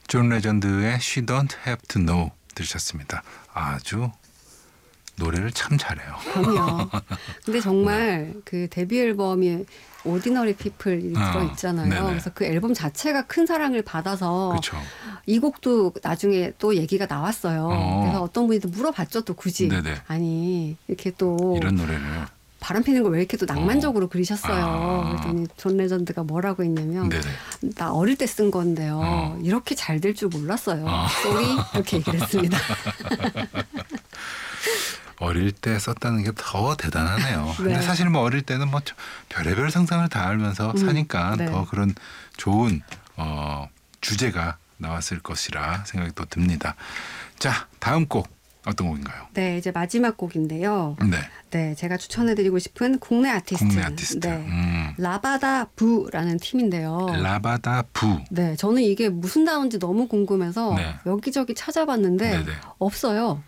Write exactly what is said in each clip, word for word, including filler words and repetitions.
존 레전드의 She Don't Have to Know 들으셨습니다. 아주 노래를 참 잘해요. 그럼요. 근데 정말 네. 그 데뷔 앨범이 오디너리 피플이 어, 들어있잖아요. 네네. 그래서 그 앨범 자체가 큰 사랑을 받아서 그쵸. 이 곡도 나중에 또 얘기가 나왔어요. 어. 그래서 어떤 분이 또 물어봤죠. 또 굳이. 네네. 아니 이렇게 또 이런 노래를 바람 피는 걸 왜 이렇게 또 낭만적으로 어. 그리셨어요. 아. 그랬더니 존 레전드가 뭐라고 했냐면 네네. 나 어릴 때 쓴 건데요. 어. 이렇게 잘 될 줄 몰랐어요. 어. 쏘리 이렇게 얘기를 했습니다. 어릴 때 썼다는 게 더 대단하네요. 네. 근데 사실 뭐 어릴 때는 뭐 별의별 상상을 다 하면서 음, 사니까 네. 더 그런 좋은 어, 주제가 나왔을 것이라 생각이 또 듭니다. 자, 다음 곡 어떤 곡인가요? 네, 이제 마지막 곡인데요. 네. 네, 제가 추천해드리고 싶은 국내 아티스트. 국내 아티스트. 네. 음. 라바다 부라는 팀인데요. 라바다 부. 네, 저는 이게 무슨 단어인지 너무 궁금해서 네. 여기저기 찾아봤는데 네네. 없어요.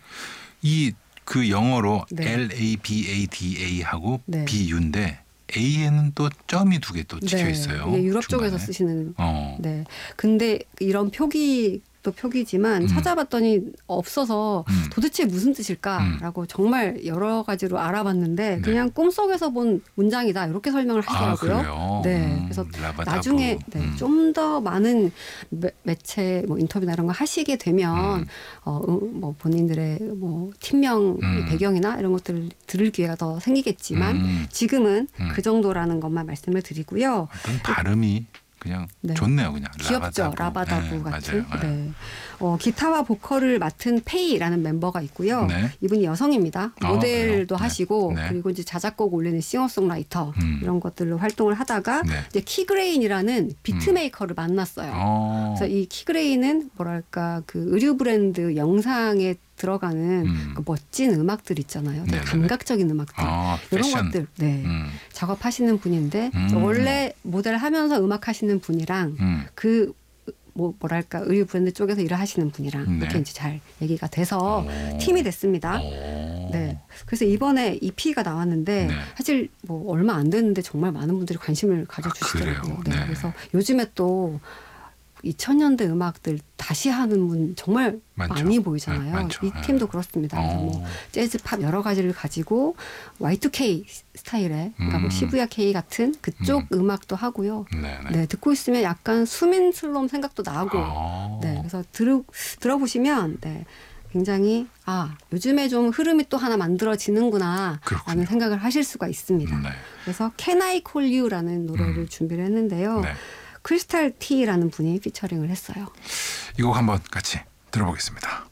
이 그 영어로 네. 엘 에이 비 에이 디 에이 하고 네. 비유인데 A에는 또 점이 두 개 또 찍혀 네, 있어요. 이게 유럽 중간에. 쪽에서 쓰시는. 어. 네, 근데 이런 표기 또 표기지만 음. 찾아봤더니 없어서 음. 도대체 무슨 뜻일까라고 정말 여러 가지로 알아봤는데 네. 그냥 꿈속에서 본 문장이다 이렇게 설명을 아, 하시더라고요. 그래요? 네, 음, 그래서 라바다부. 나중에 네, 음. 좀 더 많은 매, 매체 뭐 인터뷰나 이런 거 하시게 되면 음. 어, 뭐 본인들의 뭐 팀명 음. 배경이나 이런 것들을 들을 기회가 더 생기겠지만 음. 지금은 음. 그 정도라는 것만 말씀을 드리고요. 어떤 발음이 그냥 네. 좋네요, 그냥. 귀엽죠. 라바다부 네, 같은. 맞아요. 네. 어, 기타와 보컬을 맡은 페이라는 멤버가 있고요. 네. 이분이 여성입니다. 아, 모델도 그래요? 하시고 네. 네. 그리고 이제 자작곡 올리는 싱어송라이터 음. 이런 것들로 활동을 하다가 네. 이제 키그레인이라는 비트메이커를 만났어요. 어. 그래서 이 키그레인은 뭐랄까 그 의류 브랜드 영상에 들어가는 음. 그 멋진 음악들 있잖아요. 되게 네네네. 감각적인 음악들. 아, 이런 패션. 것들 네. 음. 작업하시는 분인데 음. 원래 모델 하면서 음악 하시는 분이랑 음. 그 뭐 뭐랄까 의류 브랜드 쪽에서 일을 하시는 분이랑 네. 이렇게 이제 잘 얘기가 돼서 오. 팀이 됐습니다. 오. 네. 그래서 이번에 이피가 나왔는데 네. 사실 뭐 얼마 안 됐는데 정말 많은 분들이 관심을 가져주시더라고요. 아, 그래요? 네. 네. 그래서 요즘에 또 이천 년대 음악들 다시 하는 분 정말 많죠. 많이 보이잖아요. 네, 많죠. 이 네. 팀도 그렇습니다. 그래서 어. 뭐 재즈, 팝 여러 가지를 가지고 와이 투 케이 스타일의 그러니까 뭐 음. 시부야 K 같은 그쪽 음. 악도 하고요. 네네. 네, 듣고 있으면 약간 수민슬롬 생각도 나고, 아. 네, 그래서 들 들어보시면 네, 굉장히 아 요즘에 좀 흐름이 또 하나 만들어지는구나라는 그렇군요. 생각을 하실 수가 있습니다. 네. 그래서 Can I Call You라는 노래를 음. 준비를 했는데요. 네. 크리스탈 T라는 분이 피처링을 했어요. 이 곡 한번 같이 들어보겠습니다.